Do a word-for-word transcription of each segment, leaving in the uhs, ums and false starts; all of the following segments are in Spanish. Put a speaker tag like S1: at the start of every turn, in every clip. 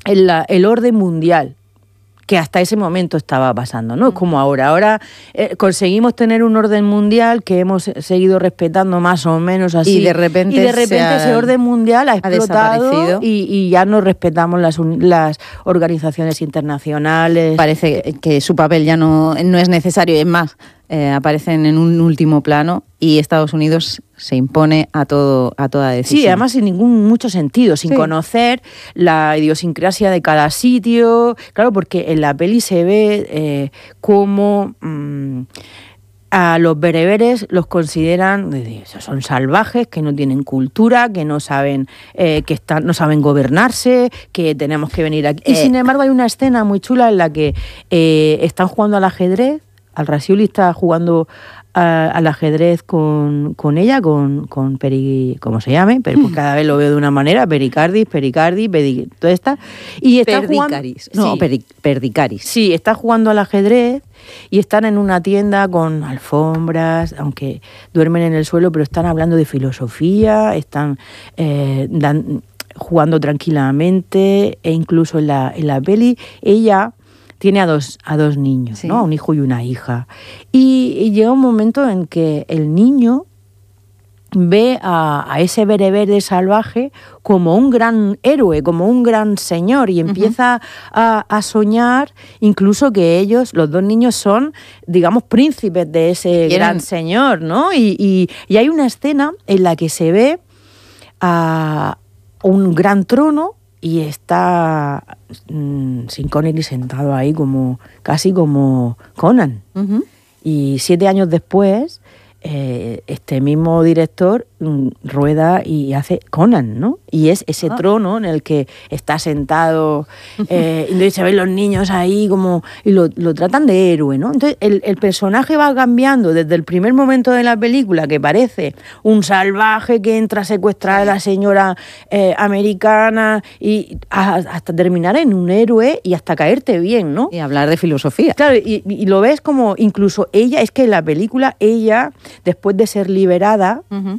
S1: el, el orden mundial que hasta ese momento estaba pasando, ¿no? Es como ahora. Ahora eh, conseguimos tener un orden mundial que hemos seguido respetando más o menos así.
S2: Y de repente,
S1: y de repente
S2: ha,
S1: ese orden mundial ha explotado
S2: ha
S1: y, y ya no respetamos las, las organizaciones internacionales.
S2: Parece que su papel ya no, no es necesario, es más, eh, aparecen en un último plano y Estados Unidos se impone a todo a toda decisión.
S1: Sí, además sin ningún mucho sentido, sin
S2: sí.
S1: conocer la idiosincrasia de cada sitio. Claro, porque en la peli se ve eh, cómo mmm, a los bereberes los consideran, son salvajes, que no tienen cultura, que no saben eh, que están, no saben gobernarse, que tenemos que venir aquí. Y eh, sin embargo hay una escena muy chula en la que eh, están jugando al ajedrez. Al-Rasiouli está jugando a, al ajedrez con, con ella, con, con Peri, ¿cómo se llame? Pero pues cada vez lo veo de una manera, Pericardis, Pericardis, Peri, toda esta. Y está
S2: Perdicaris,
S1: jugando,
S2: no,
S1: sí,
S2: peri, Perdicaris.
S1: Sí, está jugando al ajedrez y están en una tienda con alfombras, aunque duermen en el suelo, pero están hablando de filosofía, están eh, dan, jugando tranquilamente, e incluso en la, en la peli ella tiene a dos, a dos niños, sí. ¿no? Un hijo y una hija. Y, y llega un momento en que el niño ve a, a ese berebere salvaje como un gran héroe, como un gran señor, y empieza uh-huh. a, a soñar incluso que ellos, los dos niños, son, digamos, príncipes de ese ¿Quieren? gran señor, ¿no? Y, y, y hay una escena en la que se ve a un gran trono y está mmm, Sean Connery sentado ahí como casi como Conan. Uh-huh. Y siete años después, eh, este mismo director mmm, rueda y hace Conan, ¿no? Y es ese ah. trono en el que está sentado, eh, y se ven los niños ahí como y lo, lo tratan de héroe, ¿no? Entonces el, el personaje va cambiando desde el primer momento de la película, que parece un salvaje que entra a secuestrar a la señora eh, americana, y a, hasta terminar en un héroe y hasta caerte bien, ¿no?
S2: Y hablar de filosofía.
S1: Claro, y, y lo ves como incluso ella, es que en la película ella, después de ser liberada, uh-huh.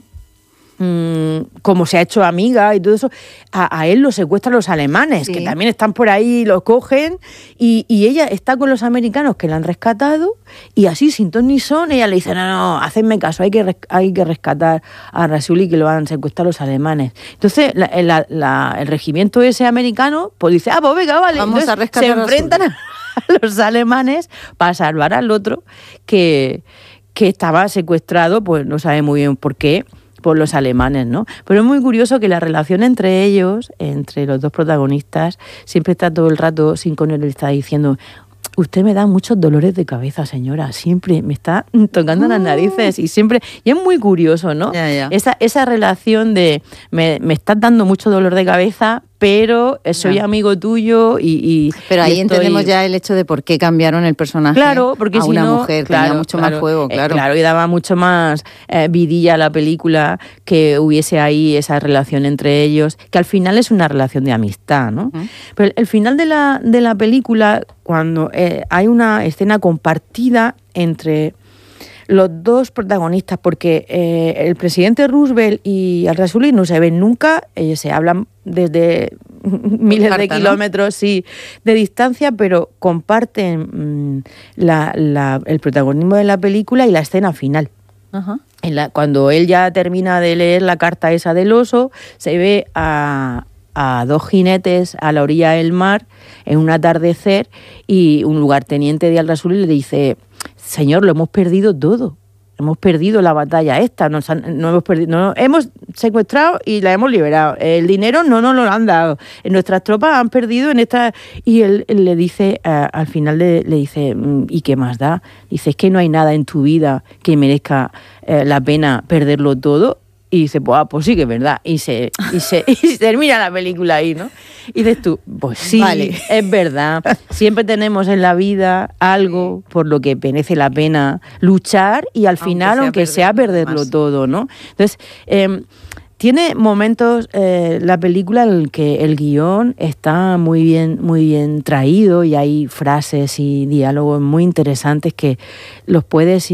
S1: mmm, como se ha hecho amiga y todo eso, a, a él lo secuestran los alemanes, sí. que también están por ahí, lo cogen, y, y ella está con los americanos que la han rescatado, y así, sin ton ni son, ella le dice, no, no, hacedme caso, hay que, hay que rescatar a Rasiouli, que lo han secuestrado los alemanes. Entonces, la, la, la, el regimiento ese americano, pues dice, ah, pues venga, vale.
S2: Vamos
S1: Entonces,
S2: a rescatar
S1: se
S2: a
S1: enfrentan a, a los alemanes para salvar al otro, que... que estaba secuestrado, pues no sabe muy bien por qué, por los alemanes, ¿no? Pero es muy curioso que la relación entre ellos, entre los dos protagonistas, siempre está todo el rato, Sean Connery le está diciendo, usted me da muchos dolores de cabeza, señora, siempre me está tocando uh. las narices, y siempre, y es muy curioso, ¿no?
S2: Ya, ya.
S1: Esa, esa relación de, me, me estás dando mucho dolor de cabeza, pero soy ya. amigo tuyo y, y
S2: pero ahí
S1: y estoy...
S2: entendemos ya el hecho de por qué cambiaron el personaje
S1: claro, porque
S2: a
S1: si
S2: una
S1: no,
S2: mujer,
S1: claro,
S2: tenía mucho
S1: claro,
S2: más juego, claro.
S1: Eh, claro, y daba mucho más eh, vidilla a la película que hubiese ahí esa relación entre ellos, que al final es una relación de amistad, ¿no? Uh-huh. Pero el, el final de la, de la película, cuando eh, hay una escena compartida entre los dos protagonistas, porque eh, el presidente Roosevelt y Al-Rasiouli no se ven nunca, ellos se hablan desde miles Carta, de kilómetros, ¿no? sí, de distancia, pero comparten mmm, la, la, el protagonismo de la película y la escena final. Uh-huh. En la, cuando él ya termina de leer la carta esa del oso, se ve a, a dos jinetes a la orilla del mar en un atardecer, y un lugarteniente de Al-Rasiouli le dice, señor, lo hemos perdido todo. Hemos perdido la batalla esta, nos han, no hemos perdido, no, hemos secuestrado y la hemos liberado. El dinero no nos lo han dado. Nuestras tropas han perdido en esta... Y él, él le dice, uh, al final le, le dice, ¿y qué más da? Dice, es que no hay nada en tu vida que merezca uh, la pena perderlo todo. Y dice, pues, ah, pues sí que es verdad. Y se, y, se, y se termina la película ahí, ¿no? Y dices tú, pues sí, vale. es verdad. Siempre tenemos en la vida algo por lo que merece la pena luchar, y al final, aunque sea, aunque sea perderlo más. todo, ¿no? Entonces, eh, tiene momentos eh, la película en el que el guión está muy bien, muy bien traído, y hay frases y diálogos muy interesantes que los puedes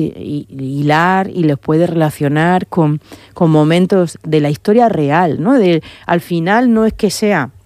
S1: hilar y los puedes relacionar con, con momentos de la historia real, ¿no? De, al final no es que sea